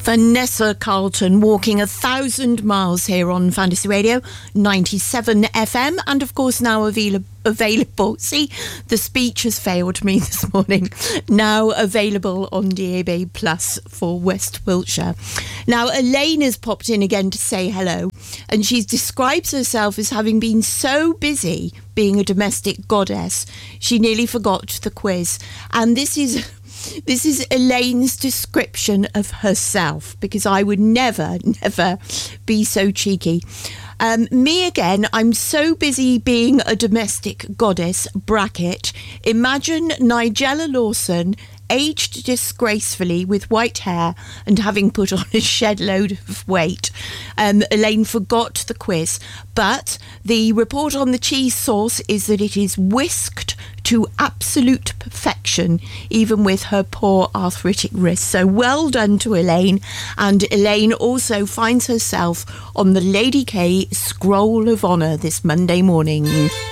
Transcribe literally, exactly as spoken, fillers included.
Vanessa Carlton walking a thousand miles here on Fantasy Radio ninety-seven F M, and of course now available available see the speech has failed me this morning now available on D A B Plus for West Wiltshire. Now Elaine has popped in again to say hello, and she describes herself as having been so busy being a domestic goddess she nearly forgot the quiz. And this is This is Elaine's description of herself, because I would never, never be so cheeky. Um, me again, I'm so busy being a domestic goddess, bracket. Imagine Nigella Lawson, aged disgracefully with white hair and having put on a shed load of weight. Um, Elaine forgot the quiz, but the report on the cheese sauce is that it is whisked to absolute perfection, even with her poor arthritic wrist. So well done to Elaine. And Elaine also finds herself on the Lady K Scroll of Honour this Monday morning.